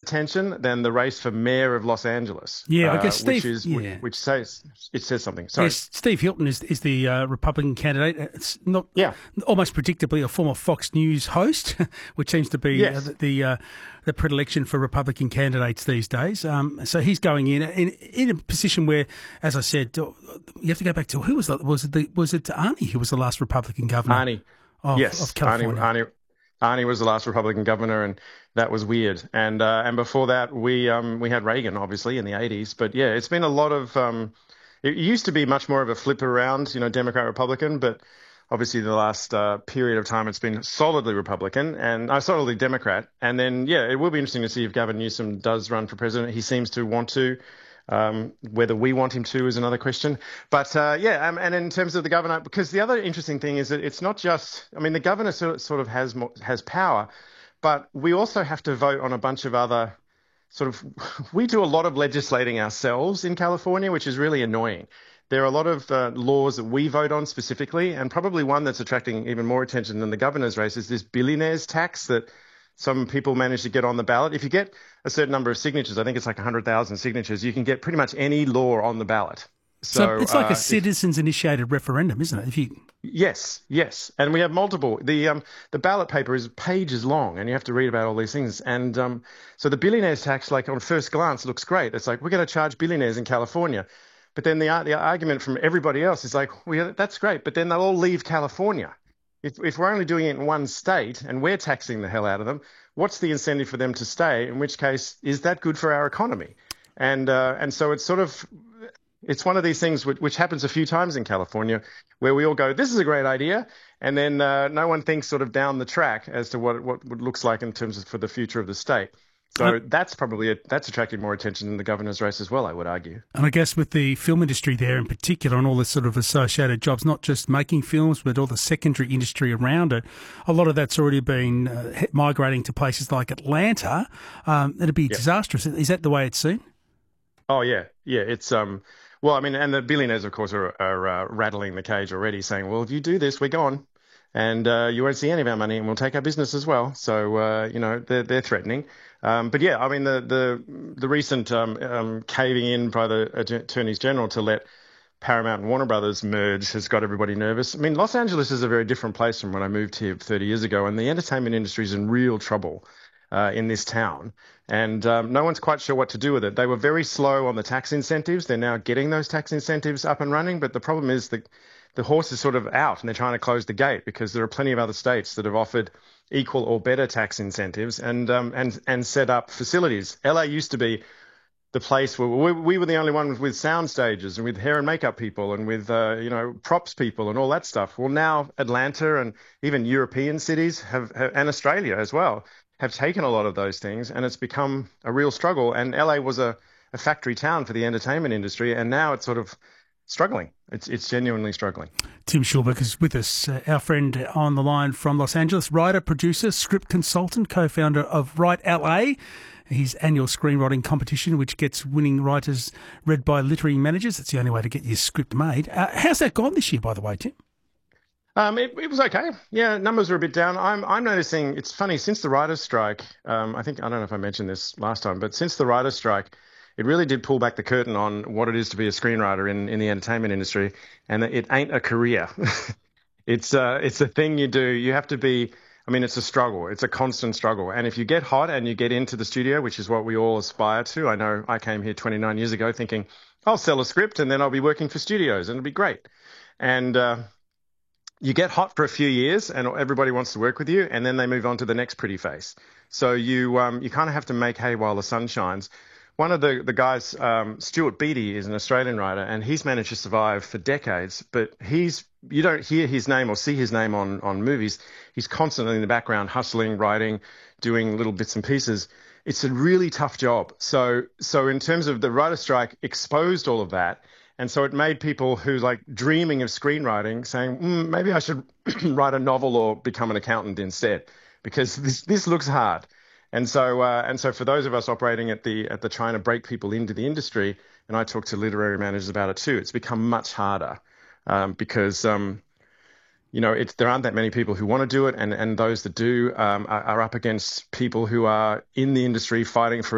attention than the race for mayor of Los Angeles. Yeah, I guess Steve. Which says something. Sorry. Yes, Steve Hilton is the Republican candidate. It's not almost predictably a former Fox News host, which seems to be the predilection for Republican candidates these days. So he's going in a position where, as I said, you have to go back to who was it Arnie who was the last Republican governor? Arnie. Of California. Arnie was the last Republican governor, and that was weird. And before that, we had Reagan, obviously, in the 80s. But yeah, it's been a lot of. It used to be much more of a flip around, Democrat Republican, but obviously the last period of time it's been solidly Republican and solidly Democrat. And then it will be interesting to see if Gavin Newsom does run for president. He seems to want to. Whether we want him to is another question. But and in terms of the governor, because the other interesting thing is that it's not just, the governor sort of has power, but we also have to vote on a bunch of other we do a lot of legislating ourselves in California, which is really annoying. There are a lot of laws that we vote on specifically, and probably one that's attracting even more attention than the governor's race is this billionaires tax that some people manage to get on the ballot. If you get a certain number of signatures, I think it's like 100,000 signatures, you can get pretty much any law on the ballot. So it's like a citizens-initiated referendum, isn't it? Yes, and we have multiple. The ballot paper is pages long, and you have to read about all these things. And so the billionaires tax, like on first glance, looks great. It's like we're going to charge billionaires in California, but then the argument from everybody else is like, that's great, but then they'll all leave California. If we're only doing it in one state and we're taxing the hell out of them, what's the incentive for them to stay? In which case, is that good for our economy? And so it's one of these things which happens a few times in California where we all go, this is a great idea. And then no one thinks sort of down the track as to what it looks like in terms of for the future of the state. So that's attracting more attention than the governor's race as well, I would argue. And I guess with the film industry there in particular and all the sort of associated jobs, not just making films, but all the secondary industry around it, a lot of that's already been migrating to places like Atlanta. It'd be disastrous. Is that the way it's seen? Oh, yeah. Yeah, it's... and the billionaires, of course, are rattling the cage already, saying, well, if you do this, we're gone. And you won't see any of our money, and we'll take our business as well. So, they're threatening. The recent caving in by the attorneys general to let Paramount and Warner Brothers merge has got everybody nervous. Los Angeles is a very different place from when I moved here 30 years ago, and the entertainment industry is in real trouble in this town. And no one's quite sure what to do with it. They were very slow on the tax incentives. They're now getting those tax incentives up and running, but the problem is that the horse is sort of out and they're trying to close the gate because there are plenty of other states that have offered equal or better tax incentives and set up facilities. LA used to be the place where we were the only ones with sound stages and with hair and makeup people and with props people and all that stuff. Well, now Atlanta and even European cities and Australia as well have taken a lot of those things, and it's become a real struggle. And LA was a factory town for the entertainment industry, and now it's sort of struggling. It's genuinely struggling. Tim Schulberg is with us, our friend on the line from Los Angeles, writer, producer, script consultant, co-founder of Write LA, his annual screenwriting competition, which gets winning writers read by literary managers. It's the only way to get your script made. How's that gone this year, by the way, Tim? It was okay. Yeah, numbers are a bit down. I'm noticing, it's funny, since the writer's strike, I don't know if I mentioned this last time, but since the writer's strike, it really did pull back the curtain on what it is to be a screenwriter in the entertainment industry, and it ain't a career. It's a thing you do. You have to be, it's a struggle. It's a constant struggle. And if you get hot and you get into the studio, which is what we all aspire to, I know I came here 29 years ago thinking, I'll sell a script and then I'll be working for studios and it'll be great. And you get hot for a few years and everybody wants to work with you, and then they move on to the next pretty face. So you kind of have to make hay while the sun shines. One of the guys, Stuart Beattie, is an Australian writer, and he's managed to survive for decades, but you don't hear his name or see his name on movies. He's constantly in the background hustling, writing, doing little bits and pieces. It's a really tough job. So in terms of the writer strike exposed all of that, and so it made people who like dreaming of screenwriting saying, maybe I should write a novel or become an accountant instead, because this looks hard. And so for those of us operating at the trying to break people into the industry, and I talk to literary managers about it too, it's become much harder because there aren't that many people who want to do it, and those that do are up against people who are in the industry fighting for